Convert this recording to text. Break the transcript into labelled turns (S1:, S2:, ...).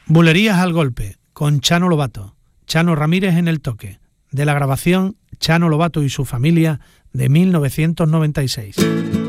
S1: Bulerías al golpe, con Chano Lobato, Chano Ramírez en el toque, de la grabación Chano Lobato y su familia de 1996.